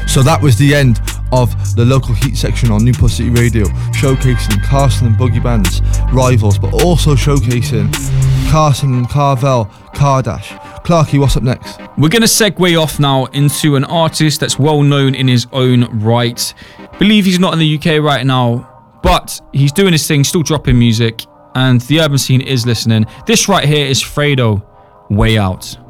So that was the end of the local heat section on Newport City Radio, showcasing Carson and Boogie Band's rivals, but also showcasing Carson and Carvel, Cardash. Clarky, what's up next? We're going to segue off now into an artist that's well known in his own right. Believe he's not in the UK right now, but he's doing his thing, still dropping music, and the urban scene is listening. This right here is Fredo, Way Out.